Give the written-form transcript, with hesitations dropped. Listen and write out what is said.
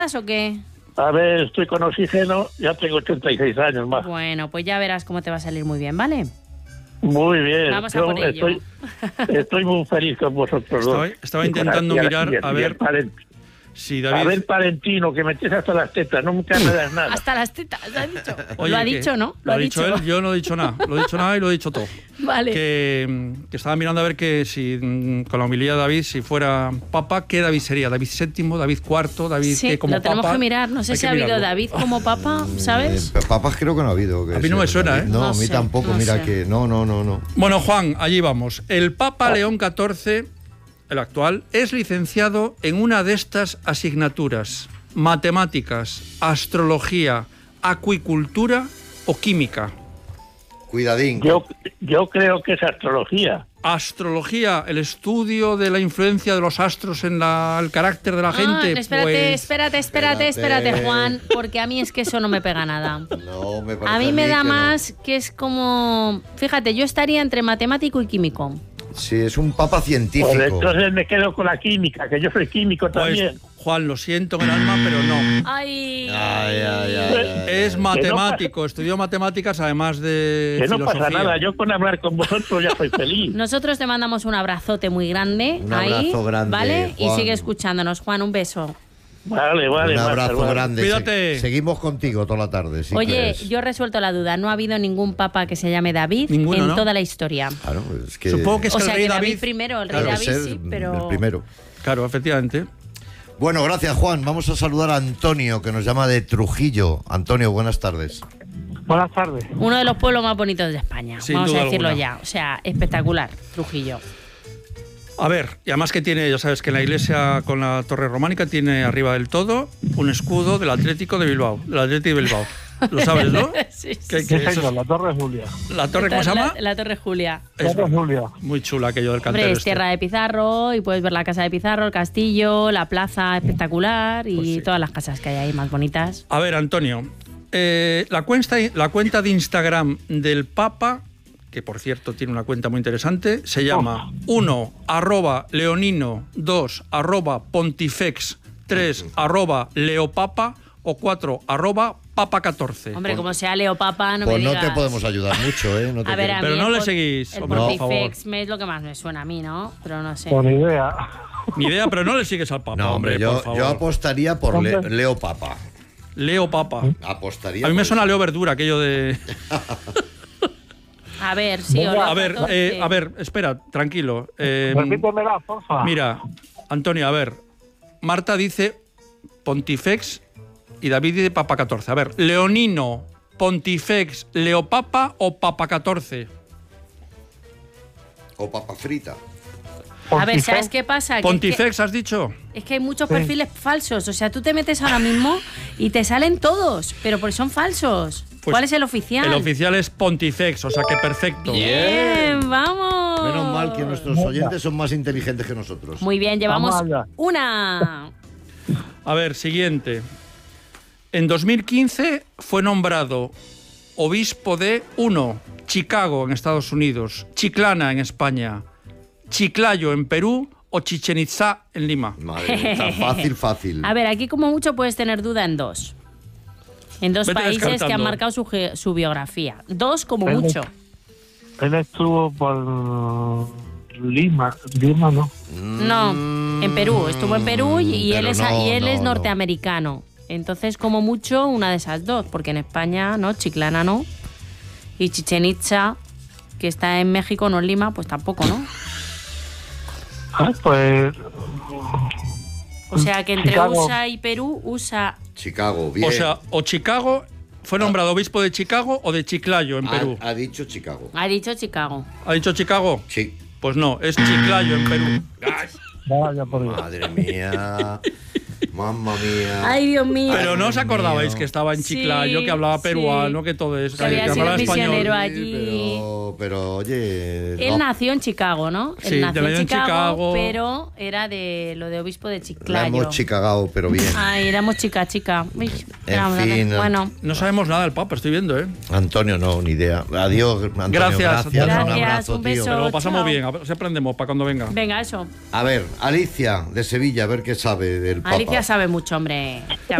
o qué? A ver, estoy con oxígeno, ya tengo 86 años más. Bueno, pues ya verás cómo te va a salir muy bien, ¿vale? Muy bien. Vamos a por ello. Estoy muy feliz con vosotros dos. Estaba intentando mirar a ver si David... A ver, Palentino, que me tienes hasta las tetas, no me das nada. Hasta las tetas, ¿lo ha dicho? Oye, lo ha dicho, ¿no? Lo ha dicho él, yo no he dicho nada. Lo he dicho nada y lo he dicho todo. Vale. Que estaba mirando a ver que si con la homilía de David, si fuera papa, ¿qué David sería? ¿David VII, David IV, David sí, como lo tenemos papa? que mirar. No sé si ha habido David como papa, ¿sabes? Papas creo que no ha habido. A mí no me suena, ¿eh? No, a mí tampoco, mira que... No. Bueno, Juan, allí vamos. El Papa León XIV, el actual, es licenciado en una de estas asignaturas: matemáticas, astrología, acuicultura o química. Cuidadín. Yo creo que es astrología. Astrología, el estudio de la influencia de los astros en el carácter de la gente. Espérate, Juan, porque a mí es que eso no me pega nada. No, me parece a mí me da más no. que es como... Fíjate, yo estaría entre matemático y químico. Sí, es un papa científico. Pues entonces me quedo con la química, que yo soy químico también. Juan, lo siento en el alma, pero no. Ay. Es matemático, estudió matemáticas además de que no filosofía. pasa nada, yo con hablar con vosotros ya soy feliz. Nosotros te mandamos un abrazote muy grande. Un abrazo grande, ¿vale? Juan. Y sigue escuchándonos, Juan, un beso. Vale. Un abrazo grande. Cuídate. Seguimos contigo toda la tarde. Si Oye, quieres. yo he resuelto la duda. No ha habido ningún papa que se llame David Ninguno, en ¿no? toda la historia. Claro, es que... Supongo que es O que sea, el rey que David primero, el rey Claro, David es sí, pero... el primero. Claro, efectivamente. Bueno, gracias, Juan. Vamos a saludar a Antonio, que nos llama de Trujillo. Antonio, buenas tardes. Buenas tardes. Uno de los pueblos más bonitos de España, Sin vamos a duda decirlo alguna. ya. O sea, espectacular, Trujillo. A ver, y además que tiene, ya sabes que en la iglesia con la torre románica tiene arriba del todo un escudo del Atlético de Bilbao, del Atlético de Bilbao. Lo sabes, ¿no? Sí. La Torre Julia. ¿La torre cómo se llama? La Torre Julia. Es Julia. muy chula aquello del cantero. Hombre, es este. tierra de Pizarro y puedes ver la casa de Pizarro, el castillo, la plaza espectacular y Pues sí. todas las casas que hay ahí más bonitas. A ver, Antonio, la cuenta de Instagram del Papa, que por cierto tiene una cuenta muy interesante, se llama 1 @leonino, 2 @pontifex, 3 @leopapa o 4 @papa14. Hombre, como sea Leo Papa, no Pues me no digas. te podemos ayudar mucho, ¿eh? No te A ver, quiero- a Pero mí no el le pon- seguís, El hombre, por favor. Pontifex es lo que más me suena a mí, ¿no? Pero no sé. Con idea. Ni idea, pero no le sigues al Papa, No, hombre, por yo favor. apostaría por Hombre. Leo Papa. Leo Papa. Apostaría A mí me por suena eso. Leo Verdura, aquello de... A ver, sí, Venga. o A ver, espera, tranquilo. Repítemela, porfa. Mira, Antonio, a ver. Marta dice Pontifex y David dice Papa 14. A ver, Leonino, Pontifex, Leopapa o Papa 14. O papa frita. A ver, ¿sabes qué pasa? Que Pontifex, ¿has dicho? es que hay muchos perfiles falsos. O sea, tú te metes ahora mismo y te salen todos, pero porque son falsos. Pues ¿Cuál es el oficial? El oficial es Pontifex, o sea que perfecto. Bien, vamos. Menos mal que nuestros oyentes son más inteligentes que nosotros. Muy bien, llevamos Vamos allá. una. A ver, siguiente. En 2015 fue nombrado obispo de 1. Chicago, en Estados Unidos, Chiclana, en España, Chiclayo, en Perú o Chichén Itzá, en Lima. Madre mía, fácil. A ver, aquí como mucho puedes tener duda en dos. En dos Vete países que descartando. han marcado su biografía. Dos como mucho. Él estuvo por Lima, ¿no? No, en Perú. Estuvo en Perú y él, Pero es no. norteamericano. Entonces, como mucho, una de esas dos. Porque en España, no, Chiclana no. Y Chichén Itzá, que está en México, no en Lima, pues tampoco, ¿no? Pues O sea que entre Chicago. USA y Perú, USA... Chicago, bien. O sea, o Chicago, fue nombrado obispo de Chicago o de Chiclayo, en Perú. Ha dicho Chicago. Ha dicho Chicago. ¿Ha dicho Chicago? Sí. Pues no, es Chiclayo, en Perú. vaya por Dios. Madre mía. Mamma mía. Ay, Dios mío. Pero no os Dios acordabais mío. que estaba en Sí, Chiclayo, que hablaba sí. peruano, que todo eso, Que había sido hablaba misionero español. allí. Pero oye... Él no. nació en Chicago, ¿no? Sí, Él nació nació en Chicago. pero era de lo de obispo de La Chiclayo. hemos chicagado, pero bien. Ay, éramos chica. Uy, fin, bueno. No sabemos nada del Papa, estoy viendo, ¿eh? Antonio, no, ni idea. Adiós, Antonio. Gracias, Gracias. Antonio. Un abrazo, Un tío. beso. Pero lo pasamos chao. bien, a ver si aprendemos para cuando venga. Venga, eso. A ver, Alicia, de Sevilla, a ver qué sabe del Papa. Alicia ya sabe mucho, hombre. Ya